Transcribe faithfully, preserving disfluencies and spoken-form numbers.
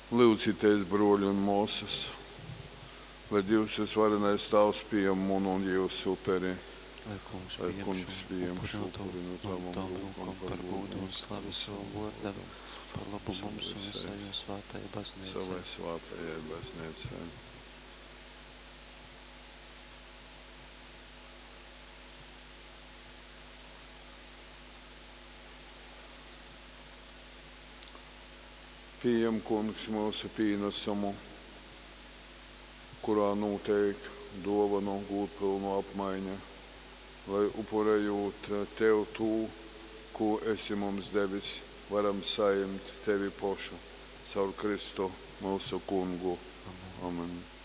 Lūdzīties, broļi un mūsas, lai Dievs visvarenais tavs pieņem un un Dievs uperi, Lai kungs lai kungs pieņem pieņem šo upuri no tavam tavam lūgam lūgam par būdu un slavu savu vārdavu, par labu mums un visai svētajai baznīcai. savai svētajai baznīcai. Pieņem, kungs, mūsu pienesumu, kurā notiek dāvanu gūtpilnu apmaiņa, lai upurējot tev tū, ko esi mums devis, varam saņemt tevi pašu caur Kristu mūsu kungu. Amen.